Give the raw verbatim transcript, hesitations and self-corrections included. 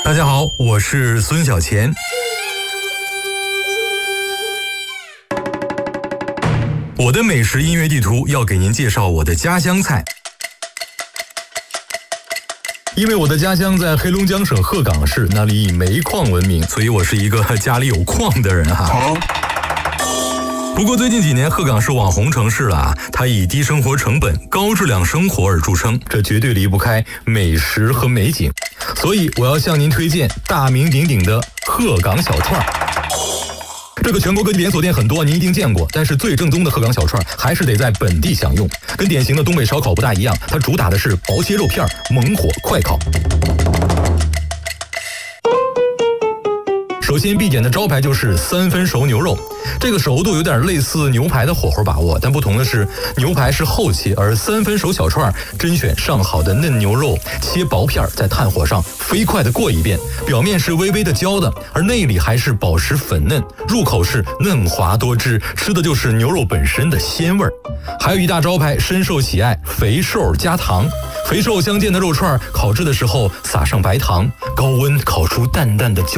大家好，我是孙小钱。我的美食音乐地图要给您介绍我的家乡菜。因为我的家乡在黑龙江省鹤岗市，那里以煤矿闻名，所以我是一个家里有矿的人哈。不过最近几年鹤岗是网红城市了啊，它以低生活成本、高质量生活而著称，这绝对离不开美食和美景。所以我要向您推荐大名鼎鼎的鹤岗小串。这个全国各地连锁店很多，您一定见过，但是最正宗的鹤岗小串还是得在本地享用。跟典型的东北烧烤不大一样，它主打的是薄切肉片，猛火快烤。首先必点的招牌就是三分熟牛肉，这个熟度有点类似牛排的火候把握，但不同的是牛排是厚切，而三分熟小串甄选上好的嫩牛肉，切薄片在炭火上飞快的过一遍，表面是微微的焦的，而内里还是保持粉嫩，入口是嫩滑多汁，吃的就是牛肉本身的鲜味儿。还有一大招牌深受喜爱，肥瘦加糖，肥瘦相间的肉串烤制的时候撒上白糖，高温烤出淡淡的焦